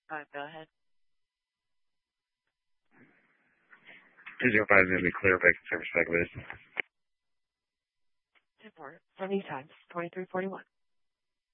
Go ahead. 205 is going to be clear back service back with us. 10-4, 70 times, 2341.